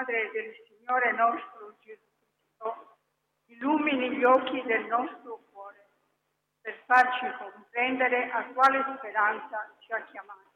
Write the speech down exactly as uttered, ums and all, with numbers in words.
Madre del Signore nostro Gesù Cristo, illumini gli occhi del nostro cuore per farci comprendere a quale speranza ci ha chiamati.